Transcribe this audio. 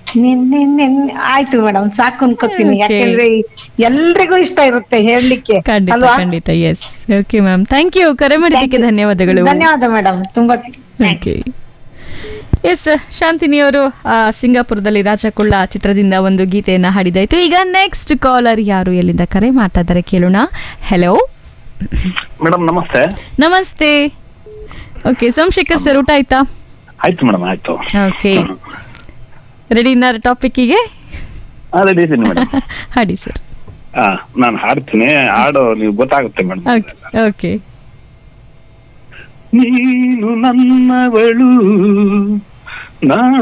ನಿನ್ನೆ ನಿನ್ನೆ ಆಯ್ತು ಮೇಡಮ್, ಸಾಕು ಅನ್ಕೋತೀನಿ. Okay. ಯಾಕೆಂದ್ರೆ ಎಲ್ರಿಗೂ ಇಷ್ಟ ಇರುತ್ತೆ ಹೇಳಲಿಕ್ಕೆ ಖಂಡಿತ ಅಲ್ವಾ? ಖಂಡಿತ. S. Okay ma'am, thank you, ಕರೆ ಮಾಡಿದ್ದಕ್ಕೆ ಧನ್ಯವಾದಗಳು. ಧನ್ಯವಾದ ಮೇಡಮ್, ತುಂಬಾ thanks. ಓಕೆ. ಎಸ್, ಶಾಂತಿನಿ ಅವರು ಸಿಂಗಾಪುರದಲ್ಲಿ ರಾಜಕುಳ್ಳ ಚಿತ್ರದಿಂದ ಒಂದು ಗೀತೆಯನ್ನ ಹಾಡಿದಾಯ್ತು. ಈಗ ನೆಕ್ಸ್ಟ್ ಕಾಲರ್ ಯಾರು, ಎಲ್ಲಿಂದ ಕರೆ ಮಾಡ್ತಾ ಇದ್ದಾರೆ ಕೇಳೋಣ. ಹೆಲೋ ಮೇಡಮ್ ನಮಸ್ತೆ. ನಮಸ್ತೆ. ಓಕೆ, ಸೋಮಶೇಖರ್ ಸರ್, ಊಟ ಆಯ್ತಾ? ಆಯ್ತು ಮೇಡಮ್, ಆಯ್ತು. ಓಕೆ, ರೆಡಿ ಇನ್ನ ಟಾಪಿಕ್ಕಿಗೆ? ರೆಡಿ ಇದ್ದೀನಿ ಮೇಡಮ್. ಹಾಡಿ ಸರ್. ನಾನು ಹಾಡ್ತೀನಿ, ಹಾಡು ನೀವು ಗೊತ್ತಾಗುತ್ತೆ ಮೇಡಮ್. ಓಕೆ. ನೀನು ನನ್ನವಳು, ನಾ